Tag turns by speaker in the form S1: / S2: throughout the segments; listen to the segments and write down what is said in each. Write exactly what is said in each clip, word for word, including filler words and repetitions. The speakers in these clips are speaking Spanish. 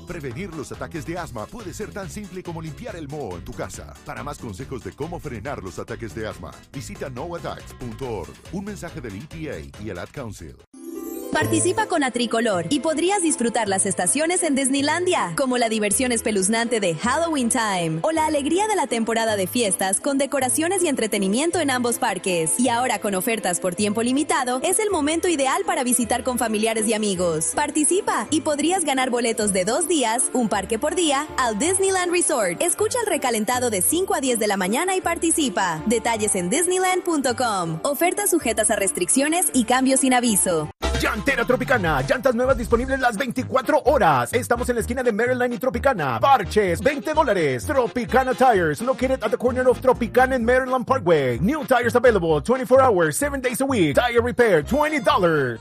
S1: Prevenir los ataques de asma puede ser tan simple como limpiar el moho en tu casa. Para más consejos de cómo frenar los ataques de asma, visita no attacks punto org. Un mensaje del E P A y el Ad Council.
S2: Participa con Atricolor y podrías disfrutar las estaciones en Disneylandia, como la diversión espeluznante de Halloween Time o la alegría de la temporada de fiestas con decoraciones y entretenimiento en ambos parques. Y ahora con ofertas por tiempo limitado, es el momento ideal para visitar con familiares y amigos. Participa y podrías ganar boletos de dos días, un parque por día, al Disneyland Resort. Escucha el recalentado de cinco a diez de la mañana y participa. Detalles en disneyland punto com. Ofertas sujetas a restricciones y cambios sin aviso.
S3: Llantera Tropicana, llantas nuevas disponibles las veinticuatro horas. Estamos en la esquina de Maryland y Tropicana. Parches, veinte dólares. Tropicana Tires, located at the corner of Tropicana and Maryland Parkway. New tires available twenty-four hours, seven days a week. Tire repair, twenty dollars.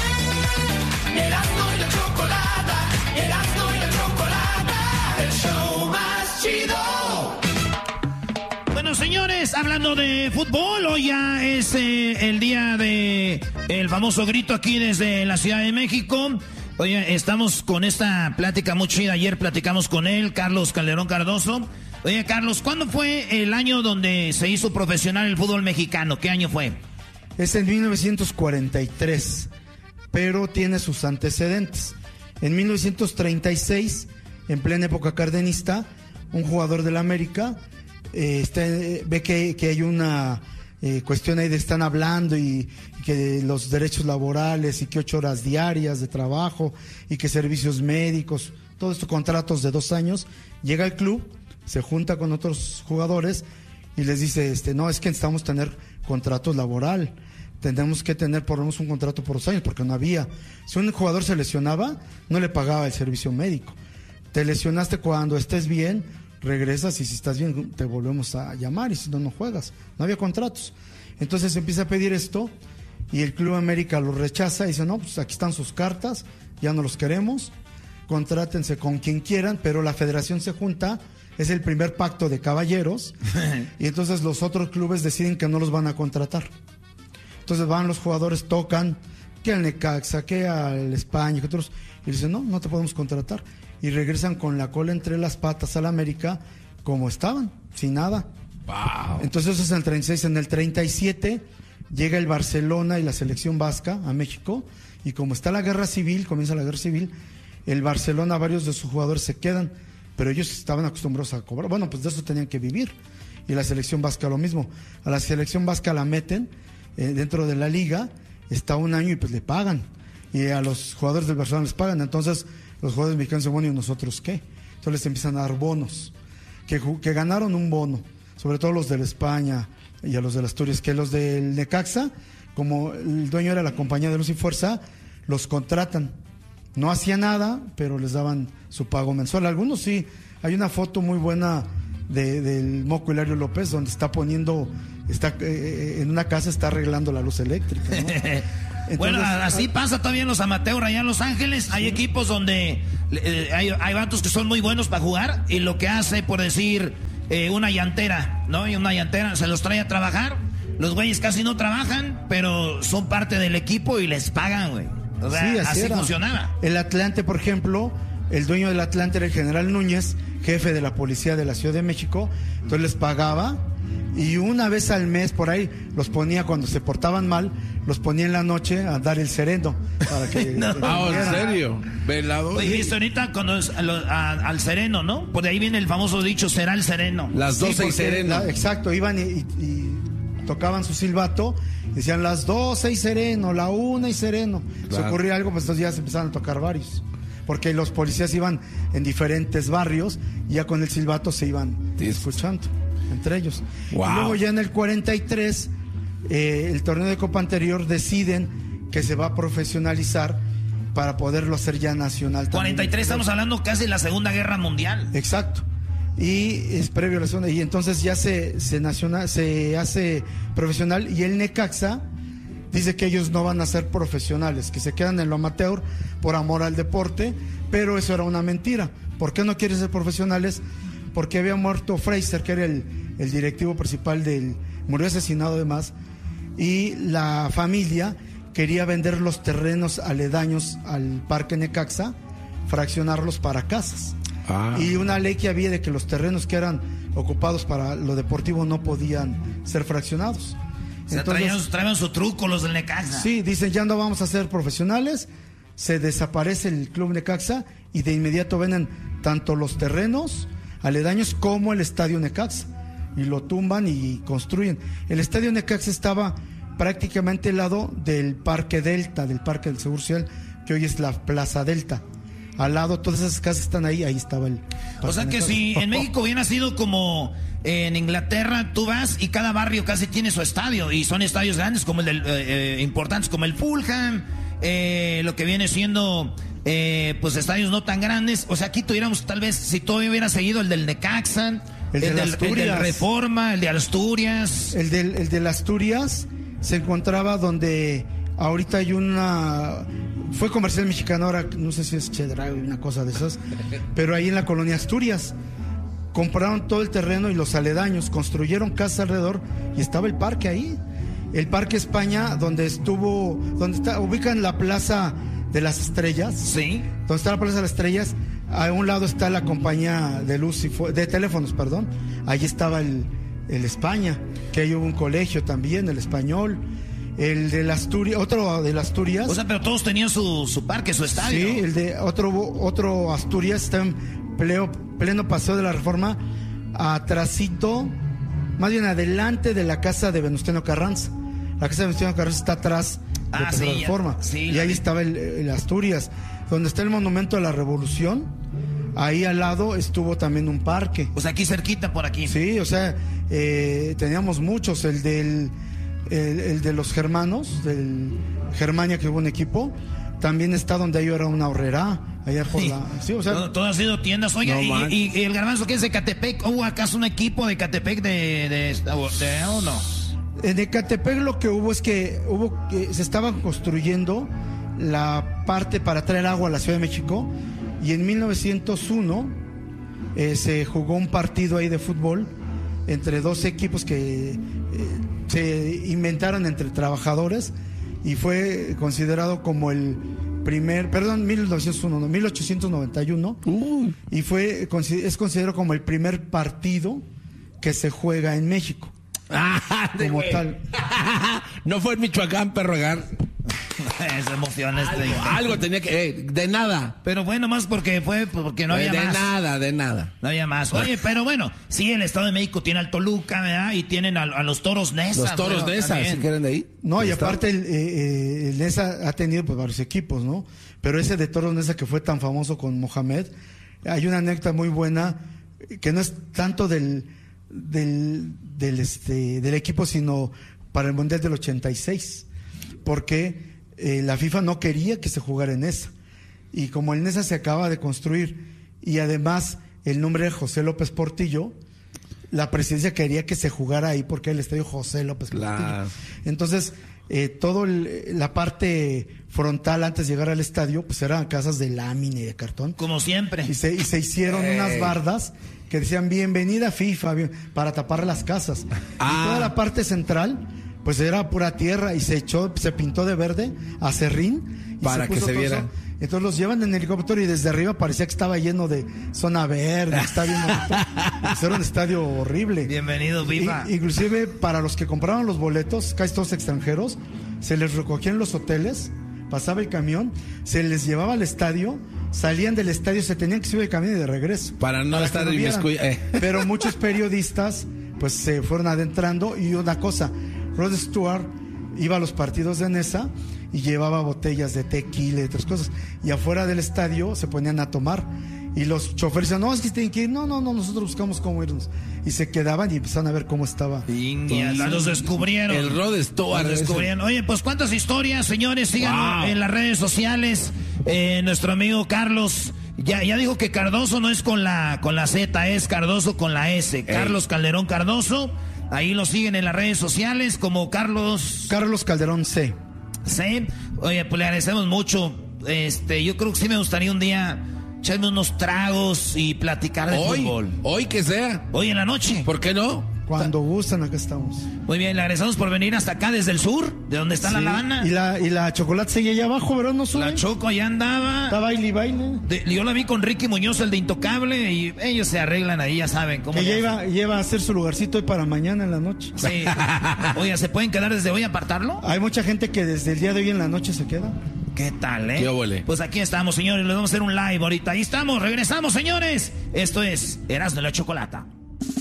S4: Erasmo y la chocolata, Erasmo y la chocolata, el show más chido.
S5: Bueno, señores, hablando de fútbol, hoy ya es eh, el día de el famoso grito aquí desde la Ciudad de México. Oye, estamos con esta plática muy chida. Ayer platicamos con él, Carlos Calderón Cardoso. Oye, Carlos, ¿cuándo fue el año donde se hizo profesional el fútbol mexicano? ¿Qué año fue?
S6: Es en mil novecientos cuarenta y tres, pero tiene sus antecedentes. En mil novecientos treinta y seis, en plena época cardenista, un jugador del América eh, está, eh, ve que, que hay una eh, cuestión ahí de están hablando y, y que los derechos laborales y que ocho horas diarias de trabajo y que servicios médicos, todos estos contratos de dos años. Llega al club, se junta con otros jugadores y les dice, este, no, es que necesitamos tener contratos laboral, tenemos que tener por lo menos un contrato por dos años, porque no había. Si un jugador se lesionaba, no le pagaba el servicio médico. Te lesionaste, cuando estés bien, regresas y si estás bien te volvemos a llamar y si no, no juegas. No había contratos. Entonces empieza a pedir esto y el Club América lo rechaza y dice, no, pues aquí están sus cartas, ya no los queremos, contrátense con quien quieran, pero la federación se junta, es el primer pacto de caballeros y entonces los otros clubes deciden que no los van a contratar. Entonces van los jugadores, tocan, que al Necaxa, que al España, que otros, y dicen, no, no te podemos contratar. Y regresan con la cola entre las patas al América como estaban, sin nada.
S7: Wow.
S6: Entonces eso es en el treinta y seis. En el treinta y siete llega el Barcelona y la selección vasca a México, y como está la guerra civil, comienza la guerra civil, el Barcelona, varios de sus jugadores se quedan, pero ellos estaban acostumbrados a cobrar. Bueno, pues de eso tenían que vivir. Y la selección vasca lo mismo. A la selección vasca la meten eh, dentro de la liga, está un año y pues le pagan. Y a los jugadores del Barcelona les pagan. Entonces los jugadores mexicanos dicen, bueno, ¿y nosotros qué? Entonces les empiezan a dar bonos, que, que ganaron un bono, sobre todo los de la España y a los de Asturias, que los del Necaxa, como el dueño era la compañía de Luz y Fuerza, los contratan. No hacía nada, pero les daban su pago mensual. Algunos sí. Hay una foto muy buena de, del Moco Hilario López, donde está poniendo, está eh, en una casa está arreglando la luz eléctrica, ¿no? Entonces,
S5: bueno, así pasa todavía en los amateurs allá en Los Ángeles. Sí. Hay equipos donde eh, hay, hay vatos que son muy buenos para jugar y lo que hace, por decir, eh, una llantera, ¿no? Y una llantera se los trae a trabajar. Los güeyes casi no trabajan, pero son parte del equipo y les pagan, güey. O sea, sí, así, así funcionaba.
S6: El Atlante, por ejemplo, el dueño del Atlante era el general Núñez, jefe de la policía de la Ciudad de México. Entonces les pagaba y una vez al mes por ahí los ponía, cuando se portaban mal, los ponía en la noche a dar el sereno para que
S7: no. Ah, ¿en serio? Velador.
S5: Oye, viste ahorita cuando es, a, a, al sereno, ¿no? Por ahí viene el famoso dicho, será el sereno.
S7: Las doce sí, y sereno.
S6: La, exacto, iban y, y, y tocaban su silbato, decían las doce y sereno, la una y sereno. Claro. Si ocurría algo, pues estos días empezaron a tocar varios. Porque los policías iban en diferentes barrios y ya con el silbato se iban sí. escuchando entre ellos. Wow. Y luego ya en el cuarenta y tres, eh, el torneo de Copa anterior, deciden que se va a profesionalizar para poderlo hacer ya nacional.
S5: cuarenta y tres, estamos hablando casi de la Segunda Guerra Mundial.
S6: Exacto. Y es previo a la segunda, y entonces ya se, se, nacional, se hace profesional, y el Necaxa dice que ellos no van a ser profesionales, que se quedan en lo amateur por amor al deporte, pero eso era una mentira. ¿Por qué no quieren ser profesionales? Porque había muerto Fraser, que era el, el directivo principal del... murió asesinado además, y la familia quería vender los terrenos aledaños al Parque Necaxa fraccionarlos para casas.
S7: Ah.
S6: Y una ley que había de que los terrenos que eran ocupados para lo deportivo no podían ser fraccionados.
S5: O sea,
S6: Entonces,
S5: traían, traían su truco los del Necaxa.
S6: sí, dicen ya no vamos a ser profesionales, se desaparece el Club Necaxa y de inmediato venden tanto los terrenos aledaños como el Estadio Necaxa y lo tumban y construyen. El Estadio Necaxa estaba prácticamente al lado del Parque Delta, del Parque del Seguro Social, que hoy es la Plaza Delta. Al lado, todas esas casas están ahí, ahí estaba el...
S5: O sea que si en México hubiera sido como en Inglaterra, tú vas y cada barrio casi tiene su estadio, y son estadios grandes como el del, eh, importantes como el Fulham, eh, lo que viene siendo eh, pues estadios no tan grandes. O sea, aquí tuviéramos tal vez, si todavía hubiera seguido el del Necaxa, el,
S6: El de
S5: del, el del Reforma, el de Asturias.
S6: El del, el de Asturias se encontraba donde ahorita hay una... Fue Comercial Mexicano, ahora no sé si es Chedraui, una cosa de esas, pero ahí en la colonia Asturias compraron todo el terreno y los aledaños, construyeron casas alrededor y estaba el parque ahí. El Parque España, donde estuvo, donde está, ubican la Plaza de las Estrellas.
S5: Sí.
S6: Donde está la Plaza de las Estrellas, a un lado está la compañía de luz y fu- de teléfonos, perdón. Ahí estaba el, el España, que ahí hubo un colegio también, el Español. El de Asturias, otro de las Asturias.
S5: O sea, pero todos tenían su, su parque, su estadio.
S6: Sí, el de otro otro Asturias está en pleno, pleno Paseo de la Reforma, atrasito, más bien adelante de la casa de Venustiano Carranza. La casa de Venustiano Carranza está atrás de
S5: Ah,
S6: Paseo de
S5: sí,
S6: la Reforma.
S5: sí,
S6: y
S5: la
S6: ahí
S5: vi.
S6: estaba el, el Asturias, donde está el Monumento a la Revolución. Ahí al lado estuvo también un parque.
S5: O sea, aquí cerquita por aquí.
S6: Sí, o sea, eh, teníamos muchos, el del el, el de los germanos, del Germania, que hubo un equipo, también está donde ahí era una horrera, allá por
S5: Sí.
S6: la... Sí, o sea,
S5: todo, todo ha sido tiendas. Oiga,
S7: No
S5: y,
S7: manches.
S5: y- y el Garbanzo que es de Catepec, ¿hubo acaso un equipo de Catepec de, de, de- de- o no?
S6: en Ecatepec lo que hubo es que hubo que se estaban construyendo la parte para traer agua a la Ciudad de México, y en mil novecientos uno eh, se jugó un partido ahí de fútbol entre dos equipos que eh, se inventaron entre trabajadores, y fue considerado como el primer, perdón, mil novecientos uno, no, mil ochocientos noventa y uno,
S7: Uh,
S6: y fue consi- es considerado como el primer partido que se juega en México.
S7: ah, de
S6: Como
S7: güey.
S6: tal.
S7: No fue en Michoacán, perro Agar.
S5: Esa emoción este.
S7: Algo, algo tenía que. eh, de nada.
S5: Pero bueno, más porque fue porque no había
S7: de
S5: más.
S7: nada, de nada.
S5: No había más. Oye, pero bueno, sí, el Estado de México tiene al Toluca, ¿verdad? Y tienen a, a los Toros Neza.
S7: Los toros
S5: bueno,
S7: de esas,
S5: también.
S7: si quieren de ahí.
S6: No, y
S7: Está.
S6: aparte el, eh, eh, el Nesa ha tenido pues varios equipos, ¿no? Pero ese de Toros Nesa que fue tan famoso con Mohamed, hay una anécdota muy buena eh, que no es tanto del del del este del equipo, sino para el Mundial del ochenta y seis, porque eh, la FIFA no quería que se jugara en Nesa, y como el Nesa se acaba de construir y además el nombre de José López Portillo, la presidencia quería que se jugara ahí porque era el estadio José López Portillo.
S7: Claro.
S6: Entonces, eh, todo el- la parte frontal antes de llegar al estadio, pues eran casas de lámina y de cartón.
S5: Como siempre.
S6: Y se, y se hicieron
S7: Ey.
S6: unas bardas que decían bienvenida FIFA, bien- para tapar las casas.
S7: Ah.
S6: Y toda la parte central, pues era pura tierra, y se echó, se pintó de verde acerrín. Y
S7: Para que
S6: puso
S7: se
S6: todo
S7: viera.
S6: eso. Entonces los llevan en helicóptero y desde arriba parecía que estaba lleno de zona verde, está bien bonito. Pues era un estadio horrible.
S5: Bienvenido, FIFA.
S6: I- inclusive para los que compraban los boletos, casi todos extranjeros, se les recogían en los hoteles, pasaba el camión, se les llevaba al estadio, salían del estadio, se tenían que subir el camión y de regreso.
S7: Para no
S6: que
S7: estar
S6: no vieran.
S7: inmiscuido, eh.
S6: Pero muchos periodistas pues se fueron adentrando, y una cosa, Rod Stewart iba a los partidos de Nesa y llevaba botellas de tequila y otras cosas, y afuera del estadio se ponían a tomar, y los choferes decían, no, es que tienen que ir, no, no, no, nosotros buscamos cómo irnos, y se quedaban y empezaron a ver cómo estaba.
S5: India, los descubrieron.
S7: El Rod Stewart.
S5: Los
S7: ese.
S5: descubrieron. Oye, pues cuántas historias, señores, síganos
S7: Wow.
S5: en las redes sociales. Eh, nuestro amigo Carlos ya, ya dijo que Cardoso no es con la con la Z, es Cardoso con la S. Carlos Calderón Cardoso. Ahí lo siguen en las redes sociales como Carlos
S6: Carlos Calderón C.
S5: C. Oye, pues le agradecemos mucho. Este, yo creo que sí me gustaría un día echarme unos tragos y platicar de
S7: Hoy,
S5: fútbol.
S7: hoy que sea.
S5: Hoy en la noche.
S7: ¿Por qué no?
S6: Cuando gustan, acá estamos.
S5: Muy bien, le agradecemos por venir hasta acá desde el sur, de donde está
S6: Sí,
S5: la lana.
S6: Y la, y la Chocolate seguía allá abajo, ¿verdad? No sube.
S5: La Choco allá andaba.
S6: Está baile y baile.
S5: De- yo la vi con Ricky Muñoz, el de Intocable, y ellos se arreglan ahí, ya saben cómo.
S6: Que
S5: le
S6: ya
S5: hacen.
S6: iba, iba a hacer su lugarcito hoy para mañana en la noche.
S5: Sí. Oye, ¿se pueden quedar desde hoy a apartarlo?
S6: Hay mucha gente que desde el día de hoy en la noche se queda.
S5: ¿Qué tal, eh?
S7: Qué óvole.
S5: Pues aquí estamos, señores, les vamos a hacer un live ahorita. Ahí estamos, regresamos, señores. Esto es Erasmo y la Chocolata.